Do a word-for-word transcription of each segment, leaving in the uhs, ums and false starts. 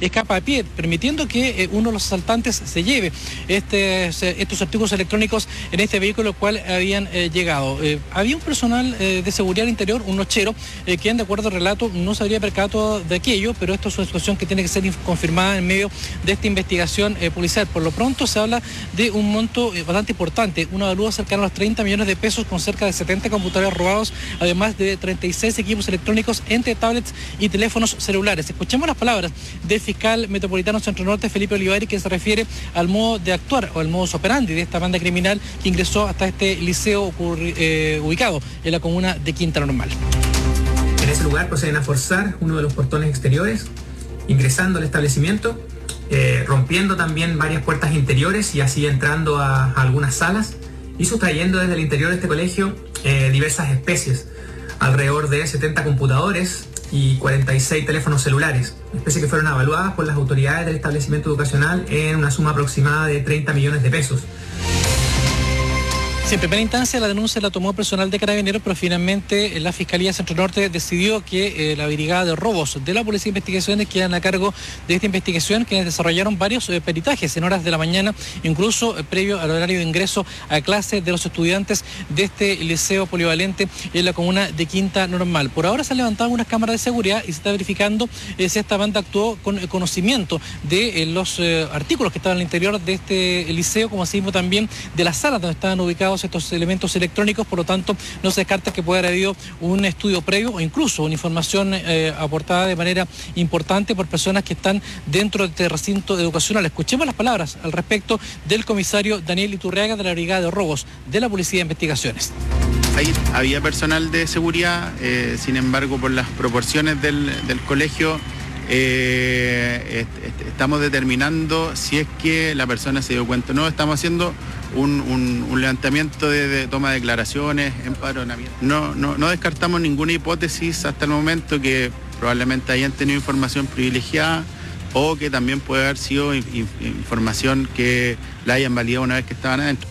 escapa a pie, permitiendo que eh, uno de los asaltantes se lleve este, estos artículos electrónicos en este vehículo al cual habían eh, llegado. Eh, había un personal eh, de seguridad interior, un nochero, eh, quien de acuerdo al relato no se habría percatado de aquello, pero esto es una situación que tiene que ser confirmada en medio de esta investigación eh, policial. Por lo pronto se habla de un monto eh, bastante importante, una valuada cercana a los treinta millones de pesos con cerca de setenta computadores robados, además de treinta y seis equipos electrónicos entre tablets y teléfonos celulares. Escuchemos las palabras del fiscal metropolitano Centro Norte, Felipe Olivari, que se refiere al modo de actuar o al modus operandi de esta banda criminal que ingresó hasta este liceo ocurri, eh, ubicado en la comuna de Quinta Normal. En ese lugar proceden a forzar uno de los portones exteriores, ingresando al establecimiento, eh, rompiendo también varias puertas interiores y así entrando a, a algunas salas y sustrayendo desde el interior de este colegio eh, diversas especies, alrededor de setenta computadores y cuarenta y seis teléfonos celulares, especies que fueron evaluadas por las autoridades del establecimiento educacional en una suma aproximada de treinta millones de pesos. Sí, en primera instancia la denuncia la tomó personal de Carabineros, pero finalmente la Fiscalía Centro Norte decidió que eh, la Brigada de Robos de la Policía de Investigaciones quedan a cargo de esta investigación, que desarrollaron varios eh, peritajes en horas de la mañana, incluso eh, previo al horario de ingreso a clase de los estudiantes de este liceo polivalente en la comuna de Quinta Normal. Por ahora se han levantado algunas cámaras de seguridad y se está verificando eh, si esta banda actuó con eh, conocimiento de eh, los eh, artículos que estaban al interior de este liceo, como así mismo también de las salas donde estaban ubicados estos elementos electrónicos. Por lo tanto, no se descarta que pueda haber habido un estudio previo o incluso una información eh, aportada de manera importante por personas que están dentro de este recinto educacional. Escuchemos las palabras al respecto del comisario Daniel Iturriaga de la Brigada de Robos de la Policía de Investigaciones. Ahí había personal de seguridad, eh, sin embargo, por las proporciones del, del colegio, eh, est- est- estamos determinando si es que la persona se dio cuenta. No, estamos haciendo un, un, un levantamiento de, de toma de declaraciones, empadronamiento. No, no, no descartamos ninguna hipótesis hasta el momento, que probablemente hayan tenido información privilegiada o que también puede haber sido in- información que la hayan validado una vez que estaban adentro.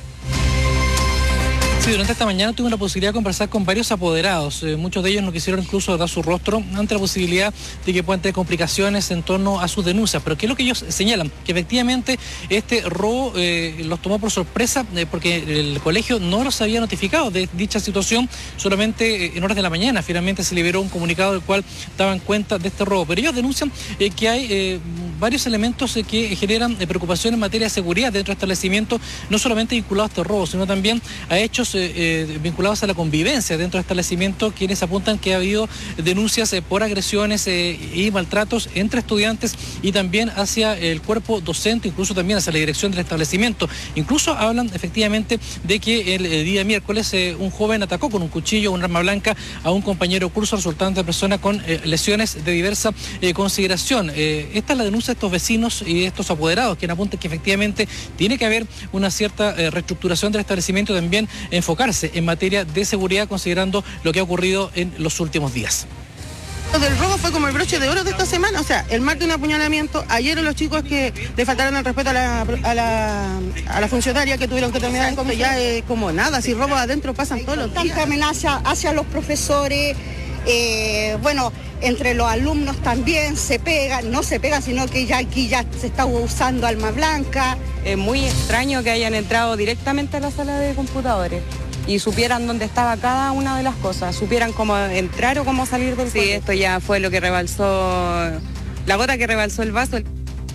Sí, durante esta mañana tuve la posibilidad de conversar con varios apoderados. Eh, muchos de ellos no quisieron incluso dar su rostro ante la posibilidad de que puedan tener complicaciones en torno a sus denuncias. Pero ¿qué es lo que ellos señalan? Que efectivamente este robo eh, los tomó por sorpresa eh, porque el colegio no los había notificado de dicha situación. Solamente eh, en horas de la mañana finalmente se liberó un comunicado del cual daban cuenta de este robo. Pero ellos denuncian eh, que hay eh, varios elementos eh, que generan eh, preocupación en materia de seguridad dentro del establecimiento, no solamente vinculados a este robo, sino también a hechos Eh, eh, vinculados a la convivencia dentro del establecimiento, quienes apuntan que ha habido denuncias eh, por agresiones eh, y maltratos entre estudiantes y también hacia el cuerpo docente, incluso también hacia la dirección del establecimiento. Incluso hablan efectivamente de que el, el día miércoles eh, un joven atacó con un cuchillo, un arma blanca, a un compañero de curso, resultante de persona con eh, lesiones de diversa eh, consideración. Eh, esta es la denuncia de estos vecinos y de estos apoderados, quienes apuntan que efectivamente tiene que haber una cierta eh, reestructuración del establecimiento, también enfocarse en materia de seguridad, considerando lo que ha ocurrido en los últimos días. Lo del robo fue como el broche de oro de esta semana, o sea, el martes un apuñalamiento, ayer los chicos que le faltaron el respeto a la, a la, a la funcionaria que tuvieron que terminar el come, ya es como nada, si robos adentro pasan todos los días. Tanta amenaza hacia los profesores, eh, bueno, entre los alumnos también se pegan, no se pegan, sino que ya aquí ya se está usando arma blanca. Es muy extraño que hayan entrado directamente a la sala de computadores y supieran dónde estaba cada una de las cosas, supieran cómo entrar o cómo salir del colegio. Sí, esto ya fue lo que rebalsó, la gota que rebalsó el vaso.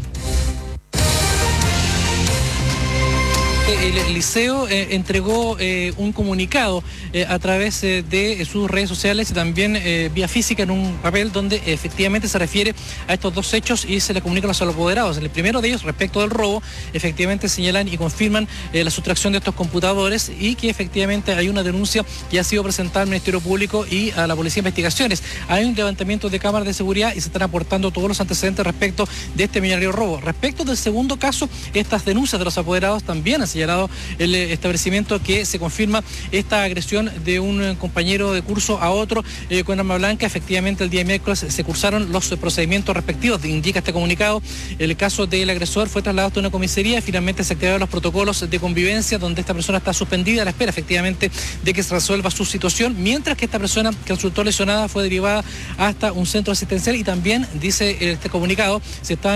El liceo eh, entregó eh, un comunicado eh, a través eh, de sus redes sociales y también eh, vía física en un papel donde efectivamente se refiere a estos dos hechos y se le comunica a los apoderados. El primero de ellos, respecto del robo, efectivamente señalan y confirman eh, la sustracción de estos computadores y que efectivamente hay una denuncia que ha sido presentada al Ministerio Público y a la Policía de Investigaciones. Hay un levantamiento de cámaras de seguridad y se están aportando todos los antecedentes respecto de este millonario robo. Respecto del segundo caso, estas denuncias de los apoderados también han señalado el establecimiento que se confirma esta agresión de un compañero de curso a otro eh, con arma blanca. Efectivamente, el día miércoles se cursaron los procedimientos respectivos, indica este comunicado. El caso del agresor fue trasladado a una comisaría. Finalmente se activaron los protocolos de convivencia, donde esta persona está suspendida a la espera efectivamente de que se resuelva su situación, mientras que esta persona que resultó lesionada fue derivada hasta un centro asistencial y también, dice este comunicado, se está